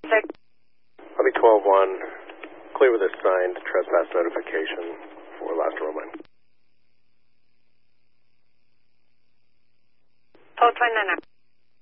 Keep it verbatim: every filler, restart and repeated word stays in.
I'll be twelve one. Clear with a signed trespass notification for last Roman. twelve twenty-nine.